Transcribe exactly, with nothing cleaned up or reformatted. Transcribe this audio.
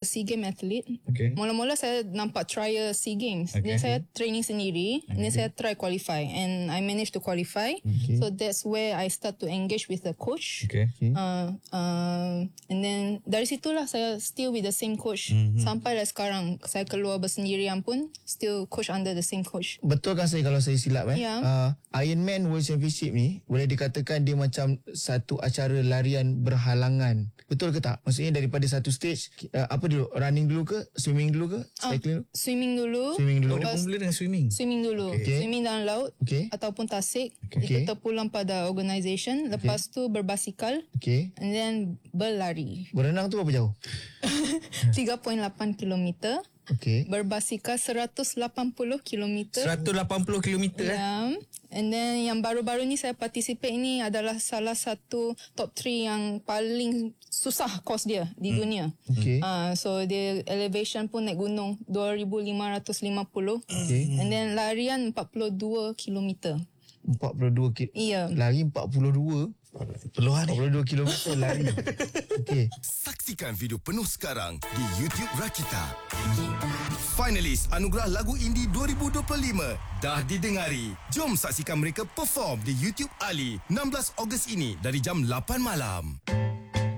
SEA Games athlete. Okay. Mula-mula saya nampak trial SEA Games. Okay. Then saya training sendiri. Okay. Then saya try qualify. And I managed to qualify. Okay. So that's where I start to engage with the coach. Okay. Okay. Uh, uh, and then dari situlah saya still with the same coach. Mm-hmm. Sampai lah sekarang. Saya keluar bersendirian pun still coach under the same coach. Betul kan saya kalau saya silap eh? Ya. Uh, Ironman World Championship ni boleh dikatakan dia macam satu acara larian berhalangan. Betul ke tak? Maksudnya daripada satu stage, uh, apa dulu? Running dulu ke? Swimming dulu ke? Cycling dulu? Uh, swimming dulu. Swimming dulu. Oh, dia pun mula dengan swimming? Swimming dulu. Okay. Swimming dalam laut. Okay. Ataupun tasik. Okay. Itu terpulang pada organisation. Lepas Okay. tu berbasikal. Okay. And then berlari. Berenang tu berapa jauh? tiga perpuluhan lapan kilometer. Okay. Berbasikal seratus lapan puluh kilometer. seratus lapan puluh kilometer eh? Ya. And then yang baru-baru ni saya participate ni adalah salah satu top tiga yang paling susah course dia di hmm. dunia. Okay. Uh, so dia elevation pun naik gunung dua ribu lima ratus lima puluh. Okay. And then larian empat puluh dua kilometer. empat puluh dua kilometer. Iya. Lari empat puluh dua. Peluh hari. empat puluh dua kilometer lari. Okey. Saksikan video penuh sekarang di YouTube Rakita. Finalis Anugerah Lagu Indie dua ribu dua puluh lima dah didengari. Jom saksikan mereka perform di YouTube Ali enam belas Ogos ini dari jam lapan malam.